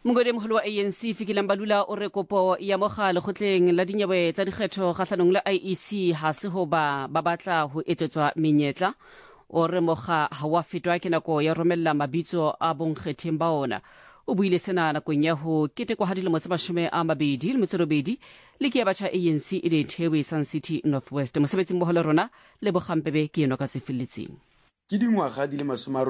Mongwedi moholo wa ANC Fikile Mbalula o re kopo ya mogala kgotleng la dinyewe tsa dikgetho kgahlanong le IEC ha se ho ba batla ho etsetswa menyetla o re moga ha wa fetwa ke nako ya romella mabitso a bonkgetheng ba ona o buile sena nakong ya ho ketekwa ha dilemo tse 20 le ke ya batjha ANC e le Thewe Sun City Northwest mosebetsing moholo rona le bogampebe ke eno ka sefelletseng ke dingwaga di le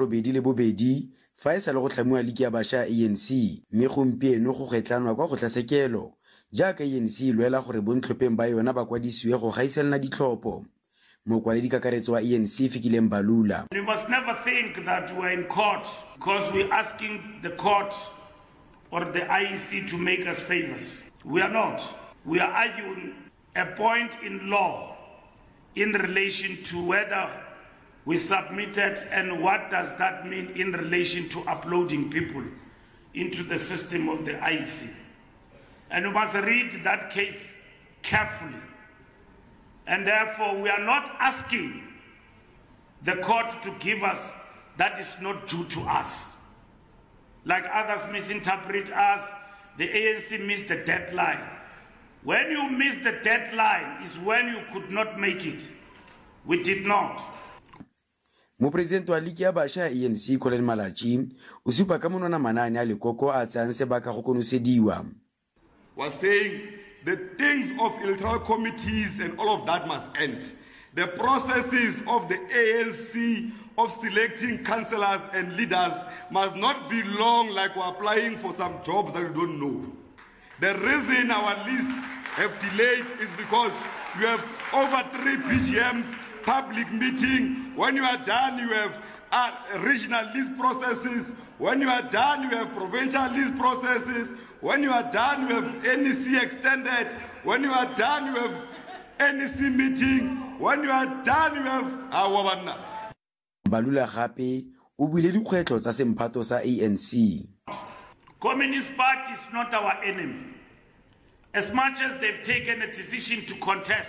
82 fa e sa le go tlhamiwa le ke ya batjha ANC mme gompieno go getlanwa kwa kgotlasekelo jaaka ANC lwela gore bontlhopheng ba yona ba kwadisiwe go gaiselana ditlhopho mokwaledi kakaretso wa ANC Fikile Mbalula. We must never think that we are in court because we're asking the court or the IEC to make us favors. We are not. We are arguing a point in law in relation to whether we submitted and what does that mean in relation to uploading people into the system of the IEC. And we must read that case carefully. And therefore, we are not asking the court to give us that is not due to us. Like others misinterpret us, the ANC missed the deadline. When you miss the deadline is when you could not make it. We did not. Mopresidente wa Liki ya Basha ANC Colin Malachi o supa ka monwana manane a lekoko a tsang sebaka go konosediwa. Was saying the things of electoral committees and all of that must end. The processes of the ANC of selecting councillors and leaders must not be long like we're applying for some jobs that we don't know. The reason our lists have delayed is because we have over 3 PGMs, public meeting. When you are done, you have regional list processes. When you are done, you have provincial list processes. When you are done, you have NEC extended. When you are done, you have NEC meeting. When you are done, you have Awawana. Balula gape o buile dikgwetlo tsa semphato sa ANC. Communist Party is not our enemy. As much as they've taken a decision to contest,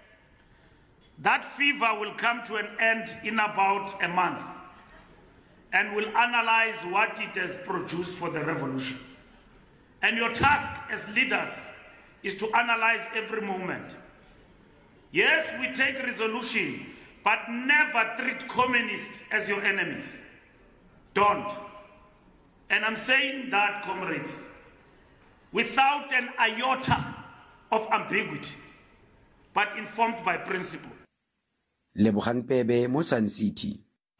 that fever will come to an end in about a month, and we'll analyze what it has produced for the revolution. And your task as leaders is to analyze every moment. Yes, we take resolution, but never treat communists as your enemies. Don't. And I'm saying that, comrades, without an iota of ambiguity, but informed by principle. Lebogang Pebe mo Sun City.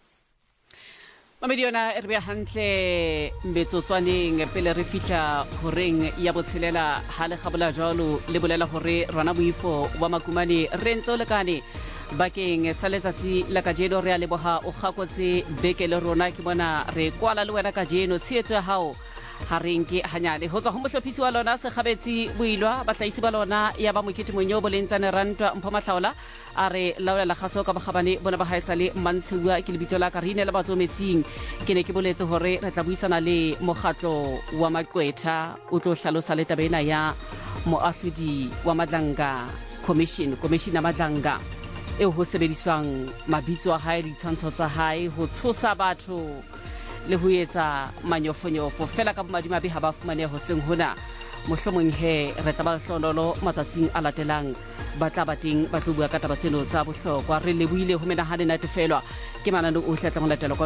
Mamediona e re bea hantle metsotswaneng pele re fihla horeng ya botshelela ha le gabola jalo le bolela hore rona boifo wa makumane re ntse o lekane bakeng sa letsatsi la kajeno re a leboha o gakotse beke le rona ke bona re kwala le wena kajeno tsheetso ya hao ha re nke hanyane ho tswa ho mohlophisi wa lona se gabetsi boilwa batlaisi ba lona ya ba mokete monyo bolentsane rantwa mpho mahlaola a re laolela gaso ka bogabane bona ba haesale mantshewa ke lebitso la karine la batsometsing ke ne ke boletse hore re tla buisana le mogatlo wa maqwetha o tlo hlalosa le tabena ya moahlodi wa Madlanga commission Madlanga eo ho sebediswang mabitso a hae ditshwantsho tsa hae ho tshosa batho le ho etsa manyofonyofo fela ka bomadimabe ha ba fumane ho seng hona mohlomong he re tla ba hlololo matsatsing a latelang ba tla ba teng ba tlo bua ka taba tseno tsa bohlokwa re lebohile ho menahane natefelwa ke manano o hletla mo latela